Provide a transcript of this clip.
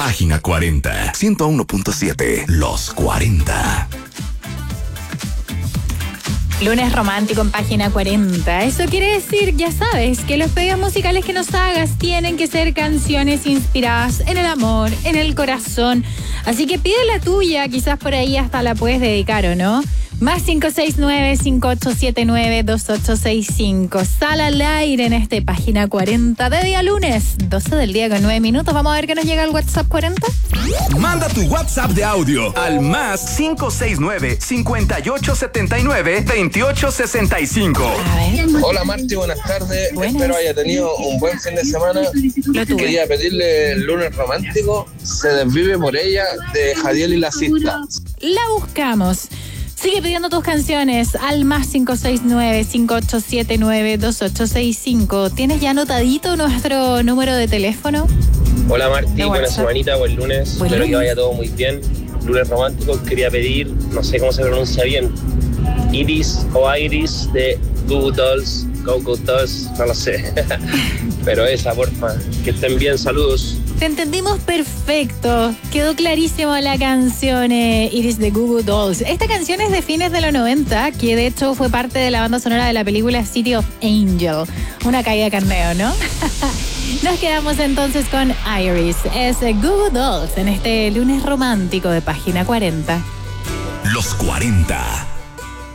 Página 40, 101.7, Los 40. Lunes romántico en Página 40. Eso quiere decir, ya sabes, que los pedidos musicales que nos hagas tienen que ser canciones inspiradas en el amor, en el corazón. Así que pide la tuya, quizás por ahí hasta la puedes dedicar, ¿o no? Más 569-5879-2865. Sal al aire en este Página 40 de día lunes, 12 del día con 9 minutos. Vamos a ver qué nos llega al WhatsApp 40. Manda tu WhatsApp de audio al más 569-5879-2865. A ver. Hola Marti, buenas tardes. Buenas. Espero haya tenido un buen fin de semana. Lo tuve. Quería pedirle el lunes romántico, Se desvive por ella, de Jadiel y la Cista. La buscamos. Sigue pidiendo tus canciones al más 569-5879-2865. ¿Tienes ya anotadito nuestro número de teléfono? Hola Marti, De buena WhatsApp. semanita, buen lunes. Buen Espero lunes. que vaya todo muy bien. Lunes romántico, quería pedir, no sé cómo se pronuncia bien, Iris o Iris de Goo Goo Dolls, no lo sé. Pero esa, porfa, que estén bien, saludos. Te entendimos perfecto. Quedó clarísimo la canción Iris de Goo Goo Dolls. Esta canción es de fines de los 90, que de hecho fue parte de la banda sonora de la película City of Angel. Una caída de carneo, ¿no? Nos quedamos entonces con Iris. Es Goo Goo Dolls en este lunes romántico de Página 40. Los 40.